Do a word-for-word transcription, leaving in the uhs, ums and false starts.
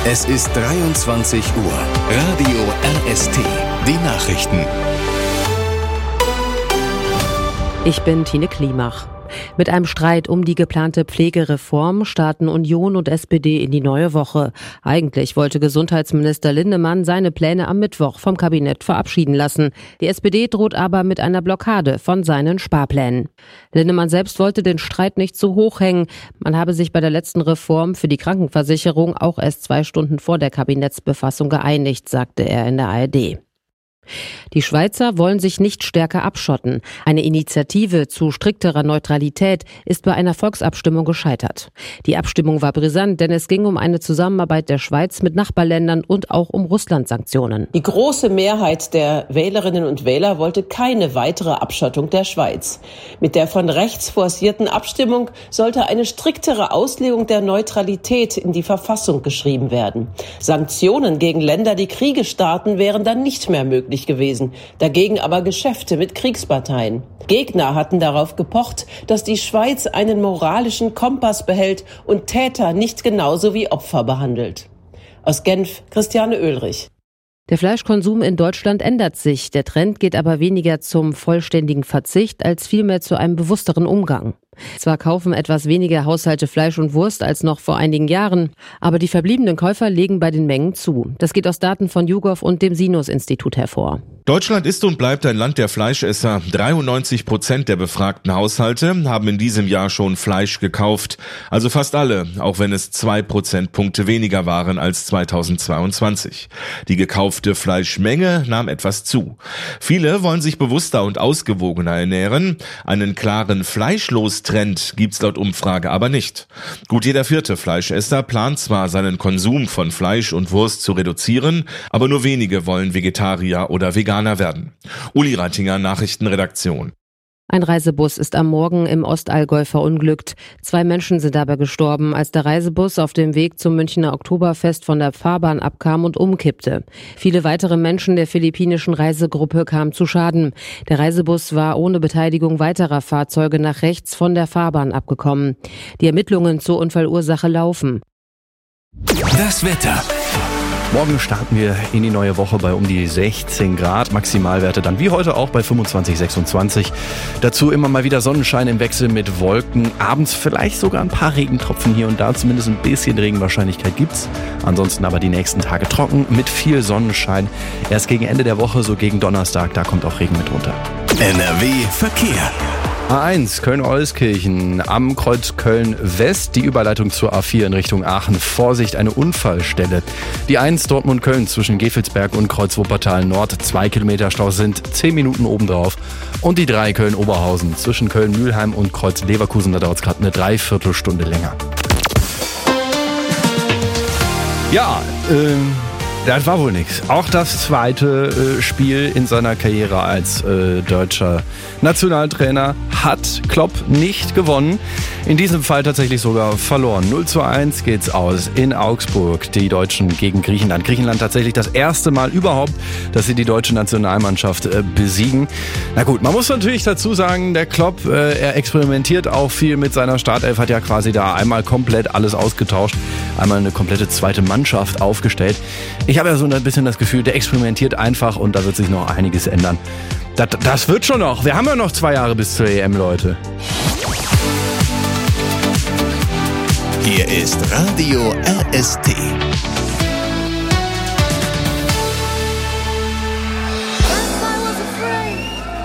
Es ist dreiundzwanzig Uhr. Radio R S T. Die Nachrichten. Ich bin Tine Klimach. Mit einem Streit um die geplante Pflegereform starten Union und S P D in die neue Woche. Eigentlich wollte Gesundheitsminister Lindemann seine Pläne am Mittwoch vom Kabinett verabschieden lassen. Die S P D droht aber mit einer Blockade von seinen Sparplänen. Lindemann selbst wollte den Streit nicht zu hoch hängen. Man habe sich bei der letzten Reform für die Krankenversicherung auch erst zwei Stunden vor der Kabinettsbefassung geeinigt, sagte er in der A R D. Die Schweizer wollen sich nicht stärker abschotten. Eine Initiative zu strikterer Neutralität ist bei einer Volksabstimmung gescheitert. Die Abstimmung war brisant, denn es ging um eine Zusammenarbeit der Schweiz mit Nachbarländern und auch um Russland-Sanktionen. Die große Mehrheit der Wählerinnen und Wähler wollte keine weitere Abschottung der Schweiz. Mit der von rechts forcierten Abstimmung sollte eine striktere Auslegung der Neutralität in die Verfassung geschrieben werden. Sanktionen gegen Länder, die Kriege starten, wären dann nicht mehr möglich gewesen. Dagegen aber Geschäfte mit Kriegsparteien. Gegner hatten darauf gepocht, dass die Schweiz einen moralischen Kompass behält und Täter nicht genauso wie Opfer behandelt. Aus Genf, Christiane Oehlrich. Der Fleischkonsum in Deutschland ändert sich. Der Trend geht aber weniger zum vollständigen Verzicht als vielmehr zu einem bewussteren Umgang. Zwar kaufen etwas weniger Haushalte Fleisch und Wurst als noch vor einigen Jahren, aber die verbliebenen Käufer legen bei den Mengen zu. Das geht aus Daten von YouGov und dem Sinus-Institut hervor. Deutschland ist und bleibt ein Land der Fleischesser. dreiundneunzig Prozent der befragten Haushalte haben in diesem Jahr schon Fleisch gekauft. Also fast alle, auch wenn es zwei Prozentpunkte weniger waren als zweitausendzweiundzwanzig. Die gekaufte Fleischmenge nahm etwas zu. Viele wollen sich bewusster und ausgewogener ernähren. Einen klaren Fleischlos-Trend gibt's laut Umfrage aber nicht. Gut jeder vierte Fleischesser plant zwar, seinen Konsum von Fleisch und Wurst zu reduzieren, aber nur wenige wollen Vegetarier oder Veganer werden. Uli Reitinger, Nachrichtenredaktion. Ein Reisebus ist am Morgen im Ostallgäu verunglückt. Zwei Menschen sind dabei gestorben, als der Reisebus auf dem Weg zum Münchner Oktoberfest von der Fahrbahn abkam und umkippte. Viele weitere Menschen der philippinischen Reisegruppe kamen zu Schaden. Der Reisebus war ohne Beteiligung weiterer Fahrzeuge nach rechts von der Fahrbahn abgekommen. Die Ermittlungen zur Unfallursache laufen. Das Wetter. Morgen starten wir in die neue Woche bei um die sechzehn Grad. Maximalwerte dann wie heute auch bei fünfundzwanzig, sechsundzwanzig. Dazu immer mal wieder Sonnenschein im Wechsel mit Wolken. Abends vielleicht sogar ein paar Regentropfen hier und da. Zumindest ein bisschen Regenwahrscheinlichkeit gibt's. Ansonsten aber die nächsten Tage trocken mit viel Sonnenschein. Erst gegen Ende der Woche, so gegen Donnerstag, da kommt auch Regen mit runter. N R W Verkehr. A eins Köln-Euskirchen am Kreuz Köln-West, die Überleitung zur A vier in Richtung Aachen. Vorsicht, eine Unfallstelle. Die eins Dortmund-Köln zwischen Gevelsberg und Kreuz Wuppertal-Nord. Zwei Kilometer Stau sind zehn Minuten obendrauf. Und die drei Köln-Oberhausen zwischen Köln-Mühlheim und Kreuz Leverkusen. Da dauert es gerade eine Dreiviertelstunde länger. Ja, ähm... das war wohl nichts. Auch das zweite äh, Spiel in seiner Karriere als äh, deutscher Nationaltrainer hat Klopp nicht gewonnen. In diesem Fall tatsächlich sogar verloren. null zu eins geht's aus in Augsburg, die Deutschen gegen Griechenland. Griechenland tatsächlich das erste Mal überhaupt, dass sie die deutsche Nationalmannschaft äh, besiegen. Na gut, man muss natürlich dazu sagen, der Klopp, äh, er experimentiert auch viel mit seiner Startelf, hat ja quasi da einmal komplett alles ausgetauscht, einmal eine komplette zweite Mannschaft aufgestellt. Ich Ich habe ja so ein bisschen das Gefühl, der experimentiert einfach und da wird sich noch einiges ändern. Das, das wird schon noch. Wir haben ja noch zwei Jahre bis zur E M, Leute. Hier ist Radio R S T.